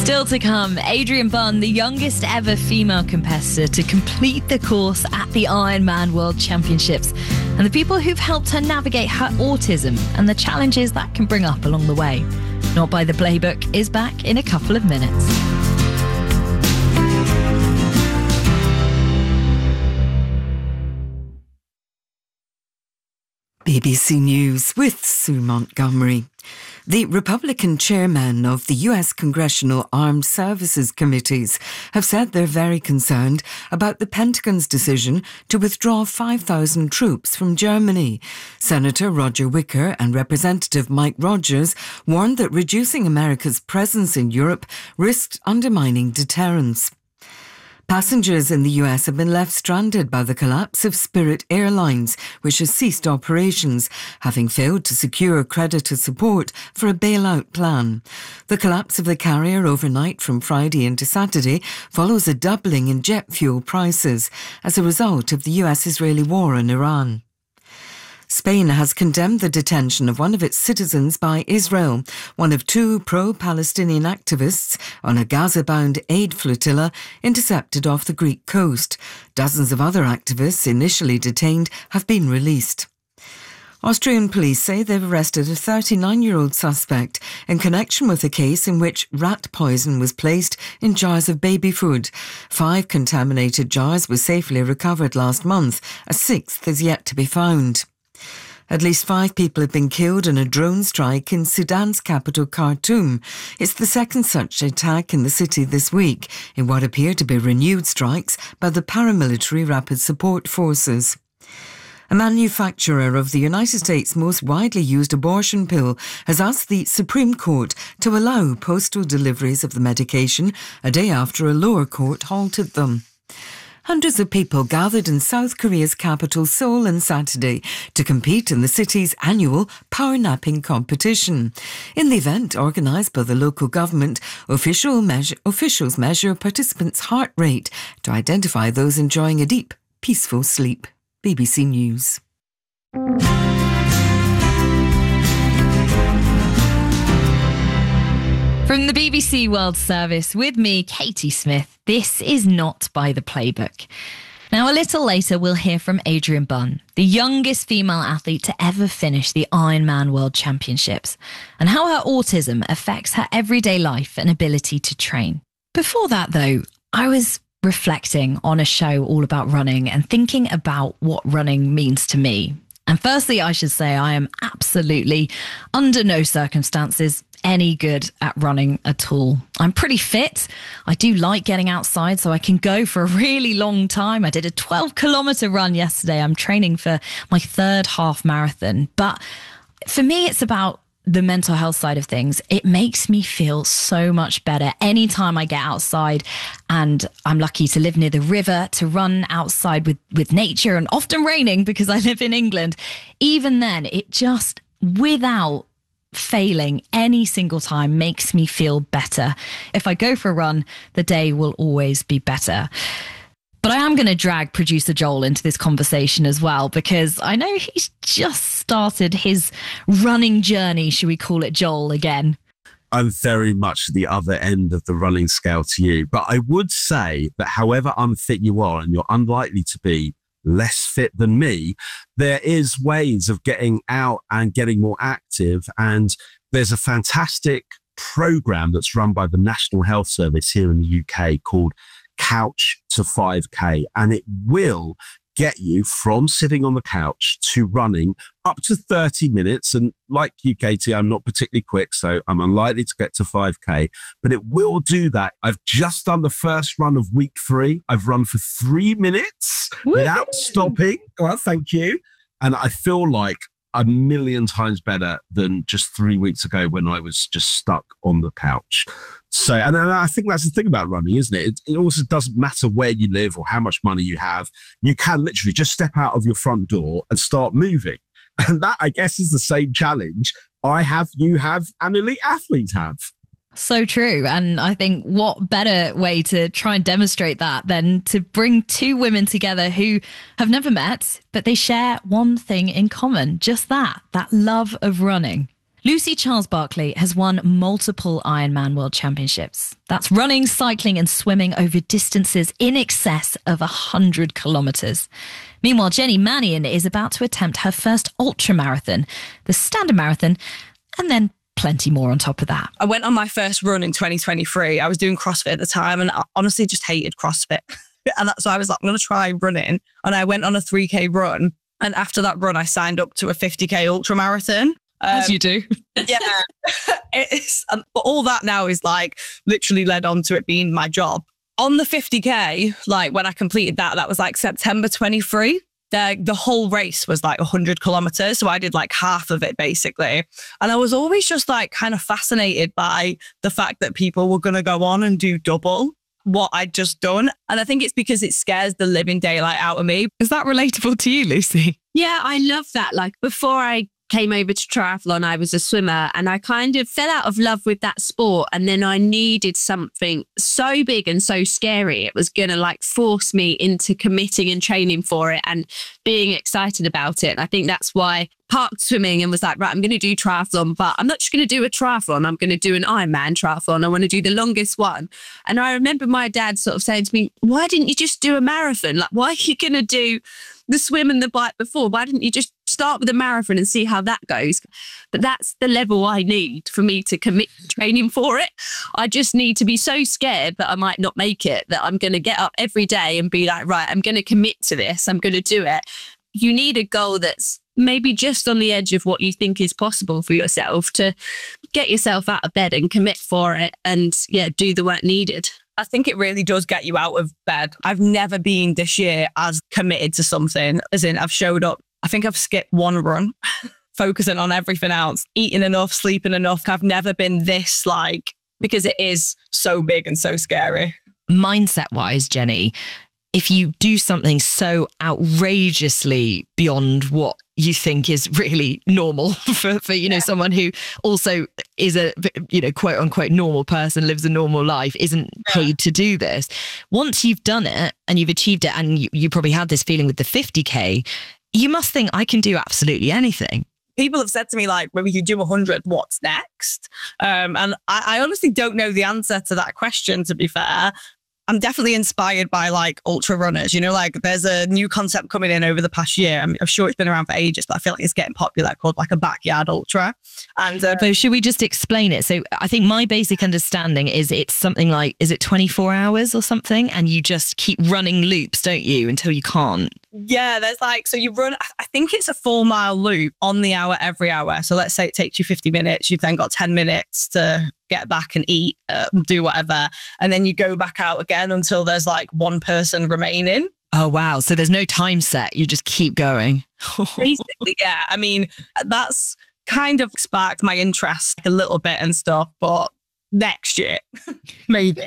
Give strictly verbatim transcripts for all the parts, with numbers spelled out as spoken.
Still to come, Adrian Bunn, the youngest ever female competitor to complete the course at the Ironman World Championships, and the people who've helped her navigate her autism and the challenges that can bring up along the way. Not by the Playbook is back in a couple of minutes. B B C News with Sue Montgomery. The Republican chairmen of the U S Congressional Armed Services Committees have said they're very concerned about the Pentagon's decision to withdraw five thousand troops from Germany. Senator Roger Wicker and Representative Mike Rogers warned that reducing America's presence in Europe risked undermining deterrence. Passengers in the U S have been left stranded by the collapse of Spirit Airlines, which has ceased operations, having failed to secure creditor support for a bailout plan. The collapse of the carrier overnight from Friday into Saturday follows a doubling in jet fuel prices as a result of the U S-Israeli war in Iran. Spain has condemned the detention of one of its citizens by Israel, one of two pro-Palestinian activists on a Gaza-bound aid flotilla intercepted off the Greek coast. Dozens of other activists initially detained have been released. Austrian police say they've arrested a thirty-nine-year-old suspect in connection with a case in which rat poison was placed in jars of baby food. Five contaminated jars were safely recovered last month. A sixth is yet to be found. At least five people have been killed in a drone strike in Sudan's capital, Khartoum. It's the second such attack in the city this week, in what appear to be renewed strikes by the paramilitary Rapid Support Forces. A manufacturer of the United States' most widely used abortion pill has asked the Supreme Court to allow postal deliveries of the medication a day after a lower court halted them. Hundreds of people gathered in South Korea's capital, Seoul, on Saturday to compete in the city's annual power napping competition. In the event organised by the local government, official measure, officials measure participants' heart rate to identify those enjoying a deep, peaceful sleep. B B C News. From the B B C World Service, with me, Katie Smith, this is Not by the Playbook. Now, a little later, we'll hear from Adrian Bunn, the youngest female athlete to ever finish the Ironman World Championships, and how her autism affects her everyday life and ability to train. Before that, though, I was reflecting on a show all about running and thinking about what running means to me. And firstly, I should say I am absolutely, under no circumstances, any good at running at all. I'm pretty fit. I do like getting outside, so I can go for a really long time. I did a twelve kilometre run yesterday. I'm training for my third half marathon. But for me, it's about the mental health side of things. It makes me feel so much better anytime I get outside, and I'm lucky to live near the river, to run outside with, with nature, and often raining because I live in England. Even then, it just, without failing any single time, makes me feel better. If I go for a run, the day will always be better. But I am going to drag producer Joel into this conversation as well, because I know he's just started his running journey, should we call it, Joel, again. I'm very much the other end of the running scale to you. But I would say that however unfit you are, and you're unlikely to be less fit than me, there is ways of getting out and getting more active. And there's a fantastic program that's run by the National Health Service here in the U K called Couch to five K, and it will get you from sitting on the couch to running up to thirty minutes. And like you, Katie, I'm not particularly quick, so I'm unlikely to get to five K, but it will do that. I've just done the first run of week three. I've run for three minutes Woo! Without stopping. Well, thank you. And I feel like a million times better than just three weeks ago when I was just stuck on the couch. So, and I think that's the thing about running, isn't it? It, it also doesn't matter where you live or how much money you have. You can literally just step out of your front door and start moving. And that, I guess, is the same challenge I have, you have, and elite athletes have. So true. And I think what better way to try and demonstrate that than to bring two women together who have never met, but they share one thing in common, just that, that love of running. Lucy Charles-Barclay has won multiple Ironman World Championships. That's running, cycling and swimming over distances in excess of one hundred kilometres. Meanwhile, Jenny Mannion is about to attempt her first ultramarathon, the Standard Marathon, and then plenty more on top of that. I went on my first run in twenty twenty-three. I was doing CrossFit at the time and I honestly just hated CrossFit. And so I was like, I'm going to try running. And I went on a three K run. And after that run, I signed up to a fifty K ultramarathon. Um, As you do. Yeah. It's, um, but all that now is like literally led on to it being my job. On the fifty K, like when I completed that, that was like September twenty-three. The, the whole race was like one hundred kilometers. So I did like half of it basically. And I was always just like kind of fascinated by the fact that people were going to go on and do double what I'd just done. And I think it's because it scares the living daylight out of me. Is that relatable to you, Lucy? Yeah, I love that. Like before I came over to triathlon, I was a swimmer and I kind of fell out of love with that sport. And then I needed something so big and so scary. It was going to like force me into committing and training for it and being excited about it. And I think that's why parked swimming and was like, right, I'm going to do triathlon, but I'm not just going to do a triathlon. I'm going to do an Ironman triathlon. I want to do the longest one. And I remember my dad sort of saying to me, why didn't you just do a marathon? Like, why are you going to do the swim and the bike before? Why didn't you just start with a marathon and see how that goes? But that's the level I need for me to commit to training for it. I just need to be so scared that I might not make it, that I'm going to get up every day and be like, right, I'm going to commit to this. I'm going to do it. You need a goal that's maybe just on the edge of what you think is possible for yourself to get yourself out of bed and commit for it and yeah, do the work needed. I think it really does get you out of bed. I've never been this year as committed to something, as in I've showed up. I think I've skipped one run, focusing on everything else, eating enough, sleeping enough. I've never been this like, because it is so big and so scary. Mindset wise, Jenny, if you do something so outrageously beyond what you think is really normal for, for you know, yeah. someone who also is a, you know, quote unquote normal person, lives a normal life, isn't paid yeah. to do this. Once you've done it and you've achieved it, and you, you probably had this feeling with the fifty K, you must think I can do absolutely anything. People have said to me, like, when you do one hundred, what's next? Um, and I, I honestly don't know the answer to that question, to be fair. I'm definitely inspired by like ultra runners, you know, like there's a new concept coming in over the past year. I'm, I'm sure it's been around for ages, but I feel like it's getting popular, called like a backyard ultra. And uh, so should we just explain it? So I think my basic understanding is it's something like, is it twenty-four hours or something? And you just keep running loops, don't you, until you can't? Yeah, there's like, so you run, I think it's a four mile loop on the hour every hour. So let's say it takes you fifty minutes. You've then got ten minutes to get back and eat, uh, do whatever. And then you go back out again until there's like one person remaining. Oh, wow. So there's no time set. You just keep going. Basically, yeah. I mean, that's kind of sparked my interest a little bit and stuff, but next year, maybe.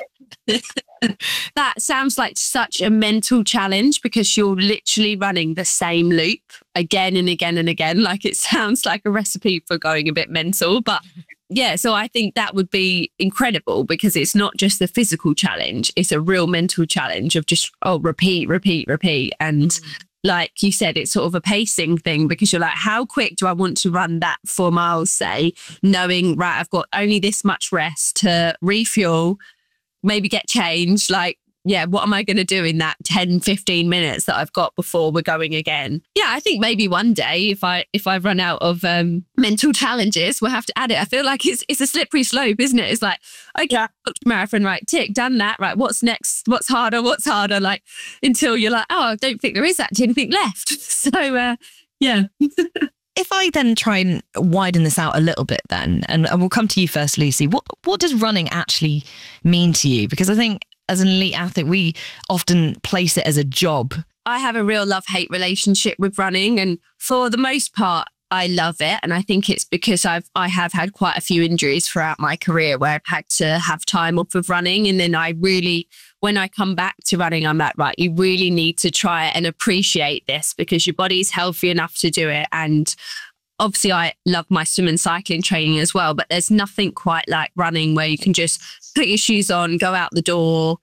That sounds like such a mental challenge because you're literally running the same loop again and again and again. Like it sounds like a recipe for going a bit mental, but yeah, so I think that would be incredible because it's not just the physical challenge, it's a real mental challenge of just, oh, repeat, repeat, repeat. And mm. like you said, it's sort of a pacing thing because you're like, how quick do I want to run that four miles, say, knowing, right, I've got only this much rest to refuel, maybe get changed, like, yeah, what am I going to do in that ten, fifteen minutes that I've got before we're going again? Yeah, I think maybe one day if I if I run out of um, mental challenges, we'll have to add it. I feel like it's it's a slippery slope, isn't it? It's like, okay, yeah. marathon, right, tick, done that, right, what's next? What's harder? What's harder? Like, until you're like, oh, I don't think there is actually anything left. So, uh, yeah. If I then try and widen this out a little bit then, and, and we'll come to you first, Lucy, what what does running actually mean to you? Because I think as an elite athlete, we often place it as a job. I have a real love-hate relationship with running, and for the most part, I love it. And I think it's because I've I have had quite a few injuries throughout my career where I've had to have time off of running. And then I really, when I come back to running, I'm like, right, you really need to try and appreciate this because your body's healthy enough to do it. And obviously I love my swim and cycling training as well, but there's nothing quite like running where you can just put your shoes on, go out the door,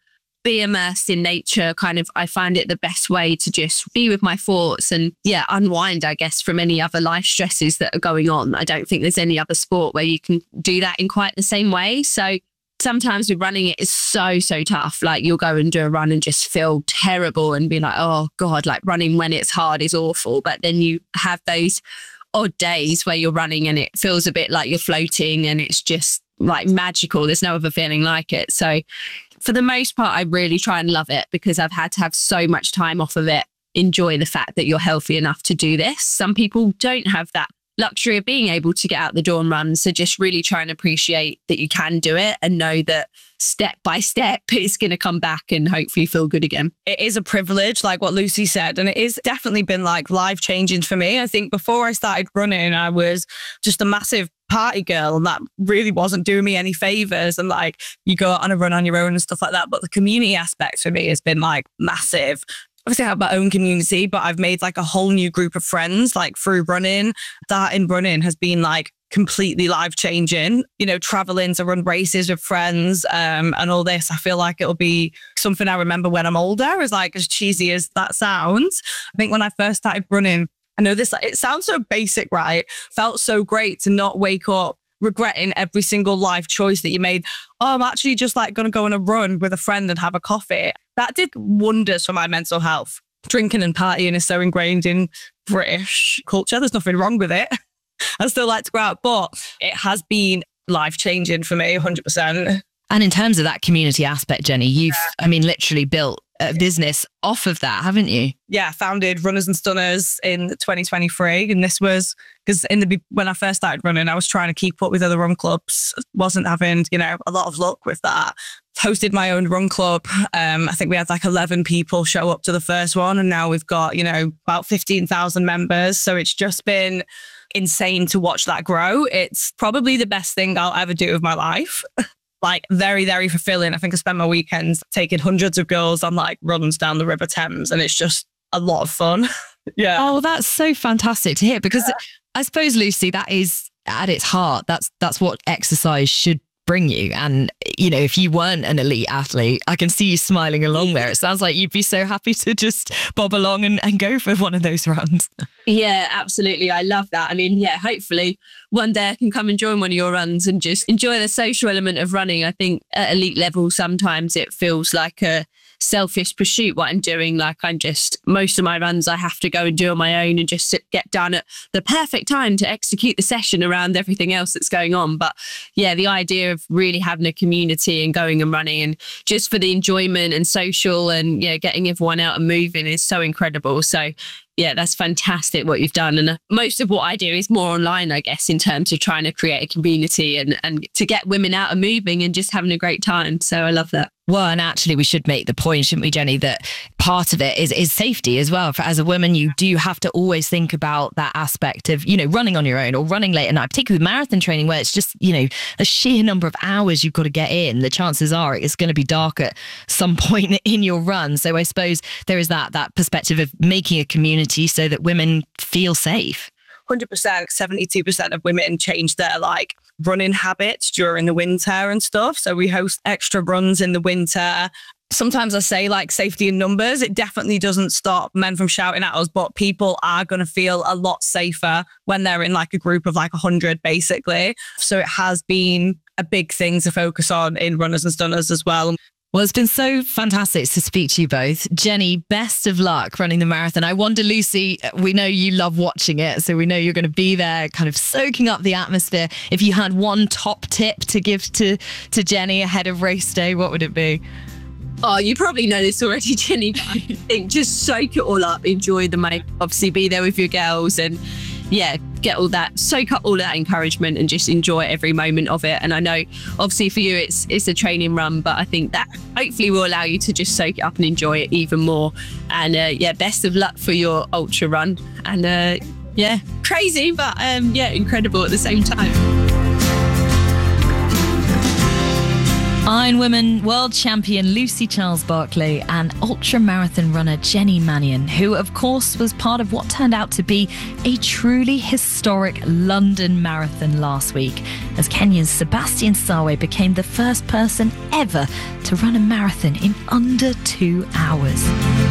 be immersed in nature. Kind of, I find it the best way to just be with my thoughts and yeah, unwind, I guess, from any other life stresses that are going on. I don't think there's any other sport where you can do that in quite the same way. So sometimes with running, it is so, so tough. Like you'll go and do a run and just feel terrible and be like, oh God, like running when it's hard is awful. But then you have those odd days where you're running and it feels a bit like you're floating and it's just like magical. There's no other feeling like it. So for the most part, I really try and love it because I've had to have so much time off of it. Enjoy the fact that you're healthy enough to do this. Some people don't have that luxury of being able to get out the door and run. So just really try and appreciate that you can do it and know that step by step, it's going to come back and hopefully feel good again. It is a privilege, like what Lucy said, and it is definitely been like life changing for me. I think before I started running, I was just a massive party girl and that really wasn't doing me any favors. And like you go out on a run on your own and stuff like that. But the community aspect for me has been like massive. Obviously I have my own community, but I've made like a whole new group of friends like through running. Starting running has been like completely life changing, you know, traveling to run races with friends um, and all this. I feel like it'll be something I remember when I'm older, as like as cheesy as that sounds. I think when I first started running, I know this, it sounds so basic, right? Felt so great to not wake up regretting every single life choice that you made. Oh, I'm actually just like going to go on a run with a friend and have a coffee. That did wonders for my mental health. Drinking and partying is so ingrained in British culture. There's nothing wrong with it. I still like to go out, but it has been life-changing for me, one hundred percent. And in terms of that community aspect, Jenny, you've, yeah. I mean, literally built a business off of that, haven't you? Yeah, founded Runners and Stunners in twenty twenty-three. And this was because in the when I first started running, I was trying to keep up with other run clubs. Wasn't having, you know, a lot of luck with that. Hosted my own run club. Um, I think we had like eleven people show up to the first one. And now we've got, you know, about fifteen thousand members. So it's just been insane to watch that grow. It's probably the best thing I'll ever do with my life. Like very, very fulfilling. I think I spend my weekends taking hundreds of girls on like runs down the River Thames and it's just a lot of fun. Yeah. Oh, that's so fantastic to hear because yeah. I suppose, Lucy, that is at its heart. That's that's what exercise should bring you. And, you know, if you weren't an elite athlete, I can see you smiling along there. It sounds like you'd be so happy to just bob along and, and go for one of those runs. Yeah, absolutely. I love that. I mean, yeah, hopefully one day I can come and join one of your runs and just enjoy the social element of running. I think at elite level, sometimes it feels like a selfish pursuit what I'm doing. Like I'm just, most of my runs I have to go and do on my own and just sit, get done at the perfect time to execute the session around everything else that's going on. But yeah, the idea of really having a community and going and running and just for the enjoyment and social and yeah, getting everyone out and moving is so incredible. So yeah, that's fantastic what you've done. And most of what I do is more online, I guess, in terms of trying to create a community and, and to get women out and moving and just having a great time. So I love that. Well, and actually we should make the point, shouldn't we, Jenny, that part of it is is safety as well. For as a woman, you do have to always think about that aspect of, you know, running on your own or running late at night, particularly with marathon training where it's just, you know, a sheer number of hours you've got to get in. The chances are it's going to be dark at some point in your run. So I suppose there is that that perspective of making a community so that women feel safe. one hundred percent, seventy-two percent of women change their like running habits during the winter and stuff. So we host extra runs in the winter. Sometimes I say like safety in numbers. It definitely doesn't stop men from shouting at us, but people are going to feel a lot safer when they're in like a group of like a hundred basically. So it has been a big thing to focus on in Runners and Stunners as well. Well, it's been so fantastic to speak to you both. Jenny, best of luck running the marathon. I wonder, Lucy, we know you love watching it, so we know you're going to be there kind of soaking up the atmosphere. If you had one top tip to give to, to Jenny ahead of race day, what would it be? Oh, you probably know this already, Jenny, but I think just soak it all up, enjoy the moment, obviously be there with your girls and yeah, get all that, soak up all that encouragement and just enjoy every moment of it. And I know obviously for you, it's it's a training run, but I think that hopefully will allow you to just soak it up and enjoy it even more. And uh, yeah, best of luck for your ultra run. And uh, yeah, crazy, but um, yeah, incredible at the same time. Ironwoman world champion Lucy Charles-Barclay and ultra-marathon runner Jenny Mannion, who of course was part of what turned out to be a truly historic London Marathon last week, as Kenya's Sebastian Sawe became the first person ever to run a marathon in under two hours.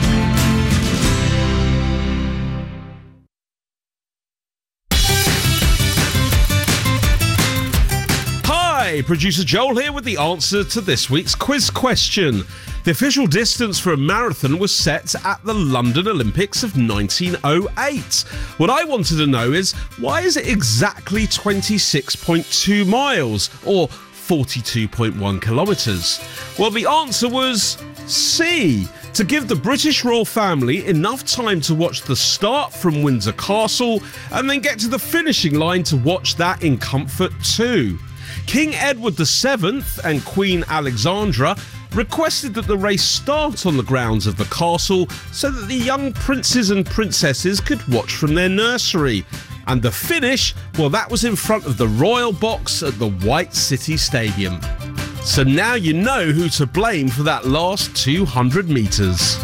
Hey, producer Joel here with the answer to this week's quiz question. The official distance for a marathon was set at the London Olympics of nineteen oh eight. What I wanted to know is, why is it exactly twenty-six point two miles, or forty-two point one kilometres? Well, the answer was C. To give the British royal family enough time to watch the start from Windsor Castle and then get to the finishing line to watch that in comfort too. King Edward the seventh and Queen Alexandra requested that the race start on the grounds of the castle so that the young princes and princesses could watch from their nursery. And the finish, well, that was in front of the Royal Box at the White City Stadium. So now you know who to blame for that last two hundred metres.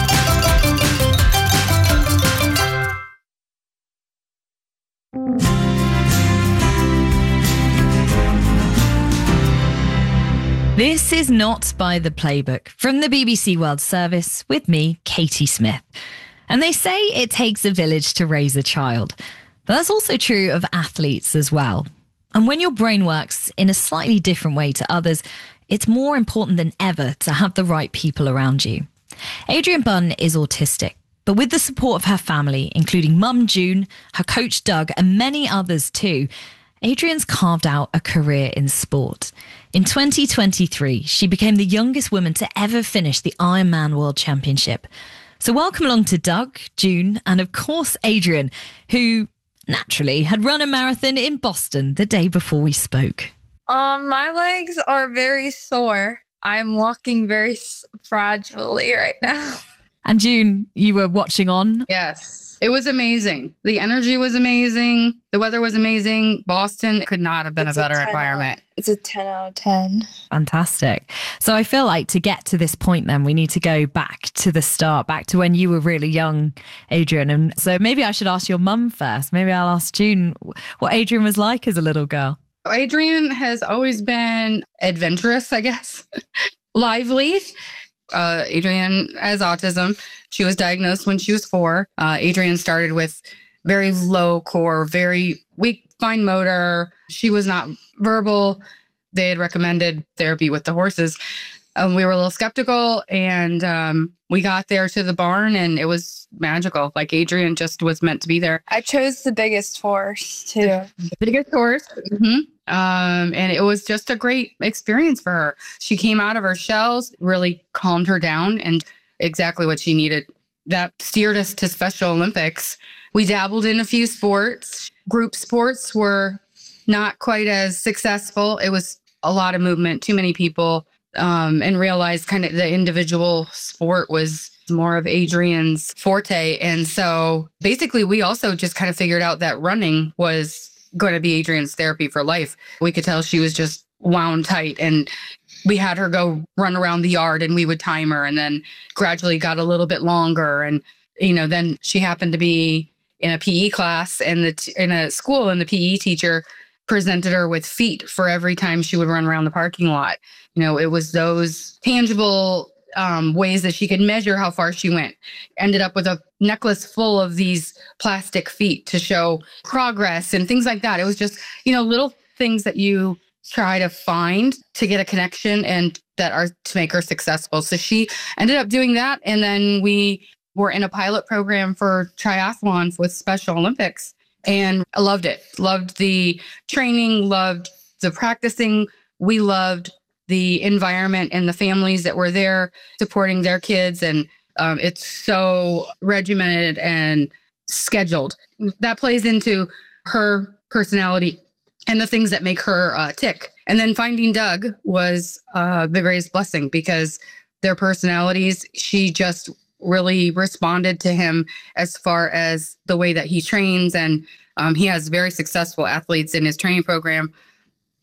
This is Not by the Playbook from the B B C World Service with me, Katie Smith. And they say it takes a village to raise a child. But that's also true of athletes as well. And when your brain works in a slightly different way to others, it's more important than ever to have the right people around you. Adrian Bunn is autistic, but with the support of her family, including mum June, her coach Doug, and many others too, Adrian's carved out a career in sport. In twenty twenty-three, she became the youngest woman to ever finish the Ironman World Championship. So welcome along to Doug, June, and of course Adrian, who naturally had run a marathon in Boston the day before we spoke. Um, my legs are very sore. I'm walking very s- fragilely right now. And June, you were watching on? Yes. It was amazing. The energy was amazing. The weather was amazing. Boston could not have been it's a better a environment. Out, it's a ten out of ten. Fantastic. So I feel like to get to this point then, we need to go back to the start, back to when you were really young, Adrian. And so maybe I should ask your mum first. Maybe I'll ask June what Adrian was like as a little girl. Adrian has always been adventurous, I guess. Lively. Uh, Adrian has autism. She was diagnosed when she was four. Uh, Adrian started with very low core, very weak fine motor. She was not verbal. They had recommended therapy with the horses. Um, we were a little skeptical, and um, we got there to the barn, and it was magical. Like, Adrian just was meant to be there. I chose the biggest horse too. The biggest horse. Mm-hmm. Um, and it was just a great experience for her. She came out of her shells, really calmed her down, and exactly what she needed. That steered us to Special Olympics. We dabbled in a few sports. Group sports were not quite as successful. It was a lot of movement, too many people, um, and realized kind of the individual sport was more of Adrian's forte. And so basically we also just kind of figured out that running was going to be Adrian's therapy for life. We could tell she was just wound tight, and we had her go run around the yard, and we would time her, and then gradually got a little bit longer. And, you know, then she happened to be in a P E class and the t- in a school, and the P E teacher presented her with feet for every time she would run around the parking lot. You know, it was those tangible um, ways that she could measure how far she went. Ended up with a necklace full of these plastic feet to show progress and things like that. It was just, you know, little things that you try to find to get a connection and that are to make her successful. So she ended up doing that. And then we were in a pilot program for triathlons with Special Olympics, and I loved it. Loved the training, loved the practicing. We loved the environment and the families that were there supporting their kids. And um, it's so regimented and scheduled. That plays into her personality and the things that make her uh, tick. And then finding Doug was uh, the greatest blessing, because their personalities, she just really responded to him as far as the way that he trains. And um, he has very successful athletes in his training program.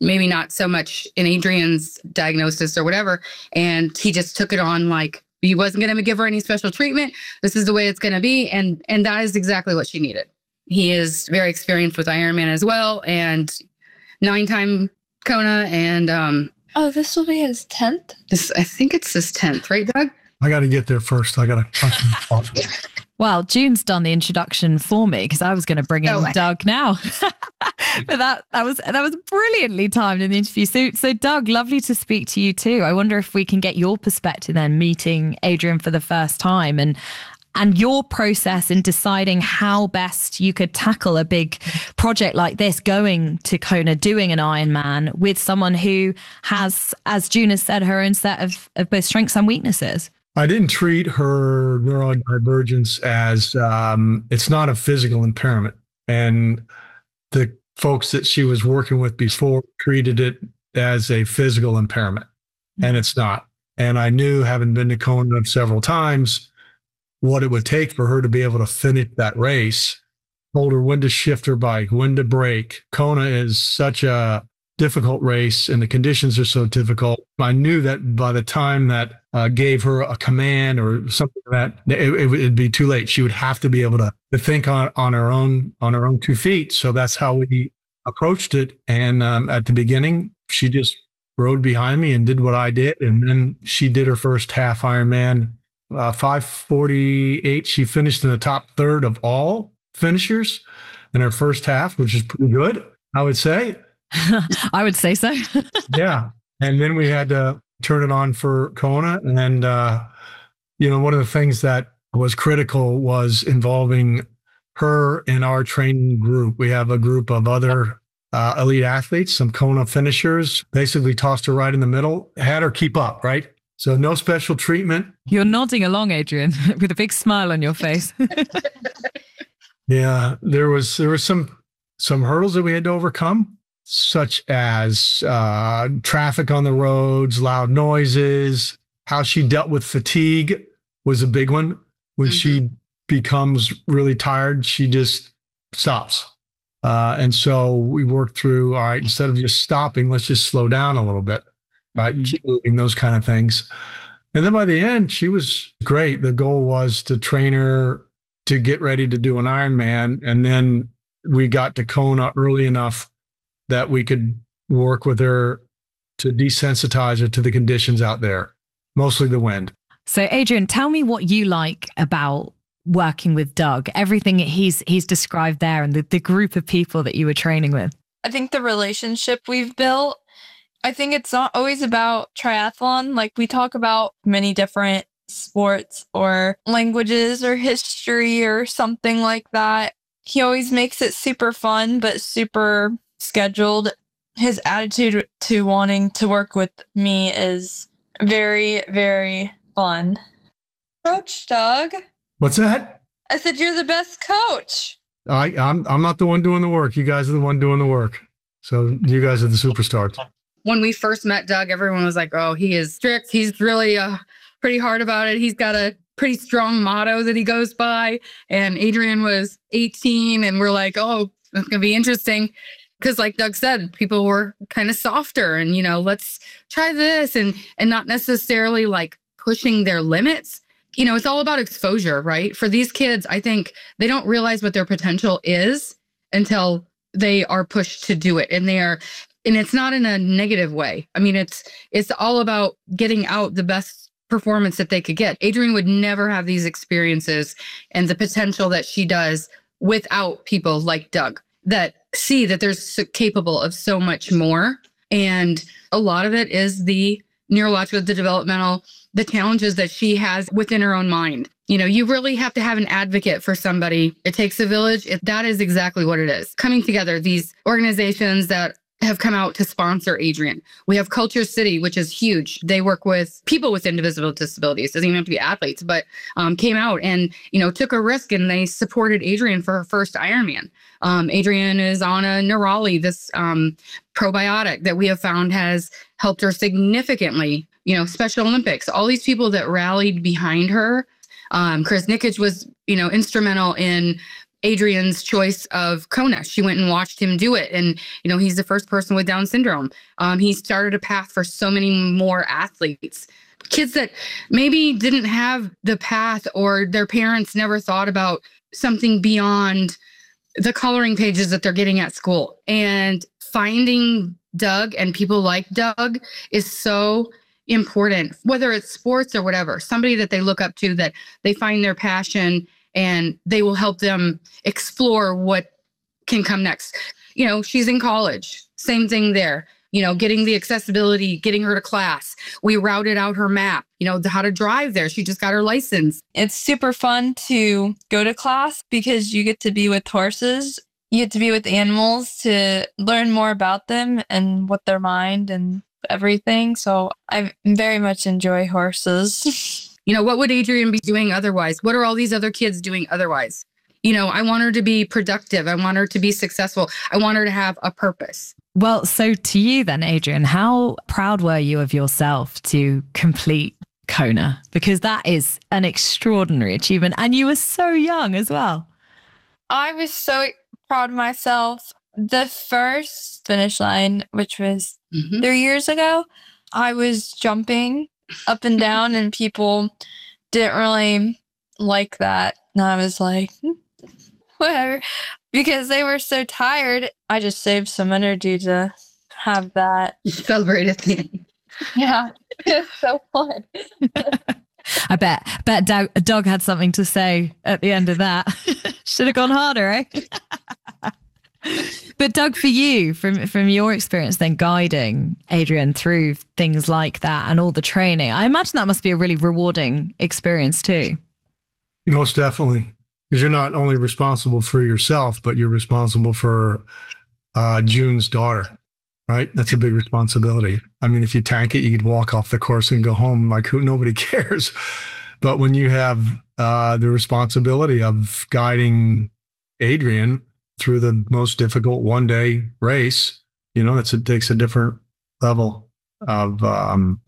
maybe not so much in Adrian's diagnosis or whatever. And he just took it on like he wasn't going to give her any special treatment. This is the way it's going to be. And, and that is exactly what she needed. He is very experienced with Ironman as well, and nine-time Kona. And um, oh, this will be his tenth? This, I think it's his tenth, right, Doug? I got to get there first. I got to. Well, June's done the introduction for me because I was going to bring in oh, Doug now. But that that was that was brilliantly timed in the interview. So, so Doug, lovely to speak to you too. I wonder if we can get your perspective then, meeting Adrian for the first time, and and your process in deciding how best you could tackle a big project like this, going to Kona, doing an Ironman with someone who has, as June has said, her own set of, of both strengths and weaknesses. I didn't treat her neurodivergence as, um, it's not a physical impairment. And the folks that she was working with before treated it as a physical impairment, mm-hmm. and it's not. And I knew, having been to Kona several times, what it would take for her to be able to finish that race. Told her when to shift her bike, when to brake. Kona is such a difficult race and the conditions are so difficult. I knew that by the time that uh, gave her a command or something like that, it, it would be too late. She would have to be able to, to think on, on her own, on her own two feet. So that's how we approached it. And um, at the beginning, she just rode behind me and did what I did. And then she did her first half Ironman. Uh, five forty-eight, she finished in the top third of all finishers in her first half, which is pretty good, I would say. I would say so. Yeah. And then we had to turn it on for Kona. And, uh, you know, one of the things that was critical was involving her in our training group. We have a group of other uh, elite athletes, some Kona finishers, basically tossed her right in the middle, had her keep up, right? So no special treatment. You're nodding along, Adrian, with a big smile on your face. Yeah, there was there was some some hurdles that we had to overcome, such as uh, traffic on the roads, loud noises. How she dealt with fatigue was a big one. When mm-hmm. she becomes really tired, she just stops. Uh, and so we worked through, all right, instead of just stopping, let's just slow down a little bit. Right, keep moving, those kind of things. And then by the end, she was great. The goal was to train her to get ready to do an Ironman. And then we got to Kona early enough that we could work with her to desensitize her to the conditions out there, mostly the wind. So Adrian, tell me what you like about working with Doug, everything he's he's described there, and the, the group of people that you were training with. I think the relationship we've built, I think it's not always about triathlon. Like, we talk about many different sports or languages or history or something like that. He always makes it super fun, but super scheduled. His attitude to wanting to work with me is very, very fun. Coach Doug. What's that? I said, you're the best coach. I, I'm, I'm not the one doing the work. You guys are the one doing the work. So you guys are the superstars. When we first met Doug, everyone was like, oh, he is strict. He's really uh, pretty hard about it. He's got a pretty strong motto that he goes by. And Adrian was eighteen, and we're like, oh, it's going to be interesting. Because like Doug said, people were kind of softer and, you know, let's try this, and and not necessarily like pushing their limits. You know, it's all about exposure, right? For these kids, I think they don't realize what their potential is until they are pushed to do it. And they are... And it's not in a negative way. I mean, it's it's all about getting out the best performance that they could get. Adrian would never have these experiences and the potential that she does without people like Doug that see that they're so capable of so much more. And a lot of it is the neurological, the developmental, the challenges that she has within her own mind. You know, you really have to have an advocate for somebody. It takes a village. It, that is exactly what it is. Coming together, these organizations that have come out to sponsor Adrian. We have Culture City, which is huge. They work with people with invisible disabilities. Doesn't even have to be athletes, but um, came out and, you know, took a risk, and they supported Adrian for her first Ironman. Um, Adrian is on a Neurali, this um, probiotic that we have found has helped her significantly. You know, Special Olympics, all these people that rallied behind her. Um, Chris Nikic was, you know, instrumental in Adrian's choice of Kona. She went and watched him do it. And, you know, he's the first person with Down syndrome. Um, he started a path for so many more athletes. Kids that maybe didn't have the path, or their parents never thought about something beyond the coloring pages that they're getting at school. And finding Doug and people like Doug is so important, whether it's sports or whatever, somebody that they look up to, that they find their passion and they will help them explore what can come next. You know, she's in college, same thing there. You know, getting the accessibility, getting her to class. We routed out her map, you know, how to drive there. She just got her license. It's super fun to go to class because you get to be with horses. You get to be with animals to learn more about them and what their mind and everything. So I very much enjoy horses. You know, what would Adrian be doing otherwise? What are all these other kids doing otherwise? You know, I want her to be productive. I want her to be successful. I want her to have a purpose. Well, so to you then, Adrian, how proud were you of yourself to complete Kona? Because that is an extraordinary achievement. And you were so young as well. I was so proud of myself. The first finish line, which was mm-hmm. three years ago, I was jumping up and down and people didn't really like that. And I was like, whatever. Because they were so tired, I just saved some energy to have that. You celebrate at the end. Yeah, it's so fun. I bet, bet Doug, Doug had something to say at the end of that. Should have gone harder, eh? But Doug, for you, from from your experience then guiding Adrian through things like that and all the training, I imagine that must be a really rewarding experience too. Most definitely. Because you're not only responsible for yourself, but you're responsible for uh, June's daughter, right? That's a big responsibility. I mean, if you tank it, you could walk off the course and go home like who nobody cares. But when you have uh, the responsibility of guiding Adrian through the most difficult one-day race, you know, it's, it takes a different level of. Um,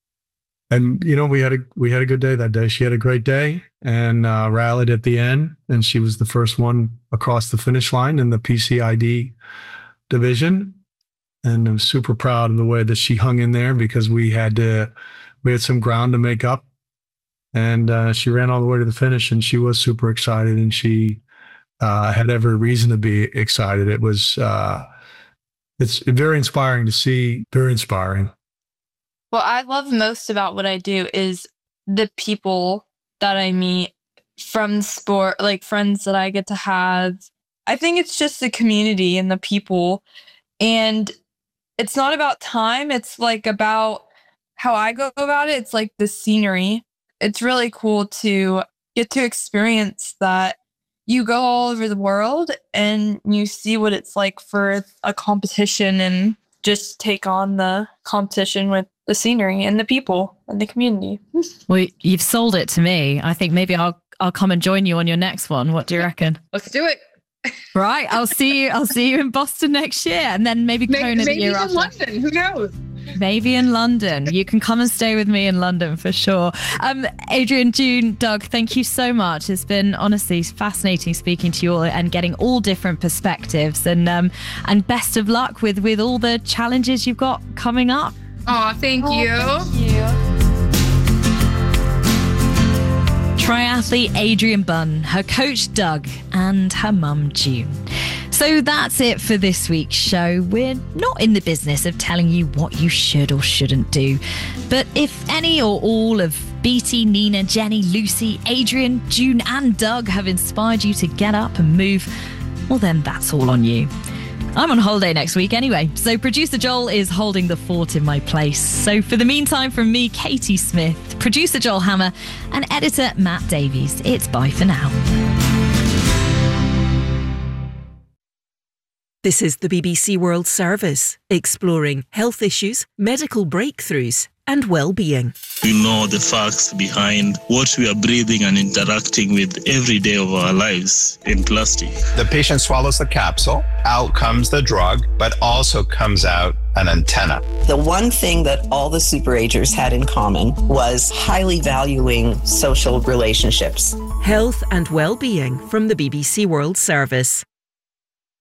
and you know, we had a we had a good day that day. She had a great day and uh, rallied at the end, and she was the first one across the finish line in the P C I D division. And I'm super proud of the way that she hung in there because we had to we had some ground to make up, and uh, she ran all the way to the finish, and she was super excited, and she uh, had every reason to be excited. It was uh, it's very inspiring to see. Very inspiring. What I love most about what I do is the people that I meet from sport, like friends that I get to have. I think it's just the community and the people. And it's not about time. It's like about how I go about it. It's like the scenery. It's really cool to get to experience that. You go all over the world and you see what it's like for a competition and just take on the competition with the scenery and the people and the community. Well, you've sold it to me. I think maybe I'll I'll come and join you on your next one. What do you reckon? Let's do it. Right. I'll see you. I'll see you in Boston next year, and then maybe Kona maybe, the year maybe after. in London. Who knows? Maybe in London. You can come and stay with me in London for sure. Um, Adrian, June, Doug, thank you so much. It's been honestly fascinating speaking to you all and getting all different perspectives. And um, and best of luck with with all the challenges you've got coming up. Oh, thank oh, you. Thank you. Triathlete Adrian Bunn, her coach Doug, and her mum June. So that's it for this week's show. We're not in the business of telling you what you should or shouldn't do. But if any or all of Beatty, Nina, Jenny, Lucy, Adrian, June and Doug have inspired you to get up and move, well then that's all on you. I'm on holiday next week anyway, so producer Joel is holding the fort in my place. So for the meantime, from me, Katie Smith, producer Joel Hammer, and editor Matt Davies, it's bye for now. This is the B B C World Service, exploring health issues, medical breakthroughs, and well-being. We know the facts behind what we are breathing and interacting with every day of our lives in plastic. The patient swallows the capsule, out comes the drug, but also comes out an antenna. The one thing that all the superagers had in common was highly valuing social relationships. Health and Wellbeing from the B B C World Service.